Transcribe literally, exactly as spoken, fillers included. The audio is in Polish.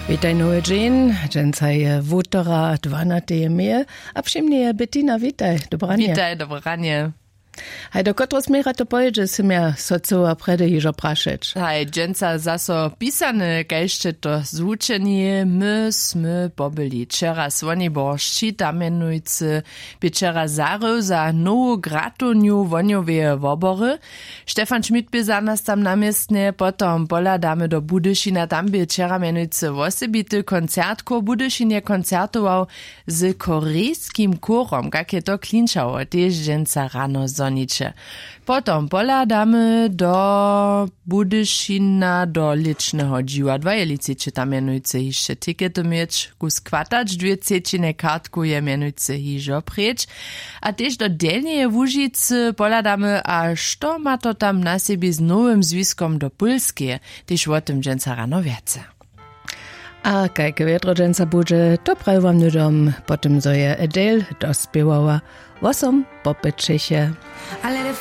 Witaj nowy dzień, dżęca je wutora, dwanatej mie, a przyjemnie je Bettina, witaj, dobranie. Witaj, dobranie. Hej, do kotro smera to pojedzie, si mia socowa prede jižo prašeć. Hej, dżęca zaso pisane, kajšte to zvučenie, my sme pobili. Čera svonibor ščita menujúci, pičera zaru za novú gratuniu vonjovie vobory. Stefan Schmidt by za nás tam namiestne, potom poľadáme do Budyšina, tam by čera menujúci vosebity koncert, ko Budyšinie koncertoval s korejským kórom, kak je to klinčało, tiež dżęca rano zoniče. Potom poľadáme do Budyšina, do ličného dživadla, je liceče tam menujúce hišče tikety mieć, kus kvatač, dve cečine kartku je menujúce hižo preč. A tiež do Delnieje Łužice poľadáme, a što ma to tam na sebi s novým zwiskom do Pulskie, tiež o tym dżęca rano viace. A kajke wietro dżęca budže, to prav vám nudom, potom zo je Adele dospěwała, wosom popečeše.